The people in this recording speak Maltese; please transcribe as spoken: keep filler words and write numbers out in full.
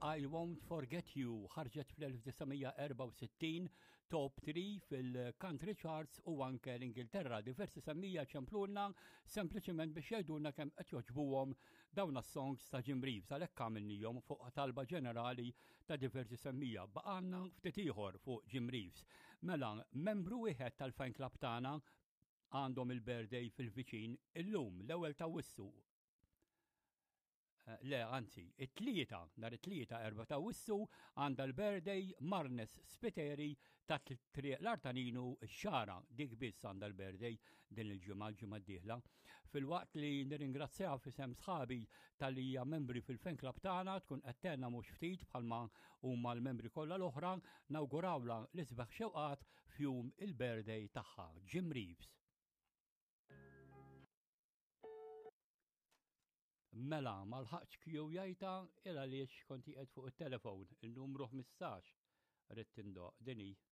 I Won't Forget You ħarġet fl-1964 top three fil-country charts u anke l-Ingilterra. Diversi semmija ċemplulna sempliċement biex jgħidulna kemm qed joġbuhom dawn is-songs ta' Jim Reeves għalhekk għamilnihom fuq talba ġenerali ta' diversi semmija. Baqgħna ftit ieħor fuq Jim Reeves. Mela, membru wieħed tal-fan club tagħna għandhom il-birthday fil-viċin illum l-ewwel ta' Wissu. Le, anzi, it-tlieta, nar it-tlieta erba' ta' Wissu għandha l-birthday Marnes Spiteri ta' triq l-Artaninu x-xara, dik biss għandha l-birthday din il-ġimgħa l-ġimgħa d-dieħla. Fil-waqt li nirringrazzjaha f'isem sħabi tal-li hija membri fil-fan club tagħna tkun qed tenna mhux ftit bħalma huma l-membri kollha l-oħra nawgurawla l-isbaħ xewqat f'jum il-birthday tagħha, Jim Reeves. Mela, mal-ħaqċ kju jajta, illa liex konti qed fuq il-telefon, il-numru ħmistax, rrit tindoq, dini.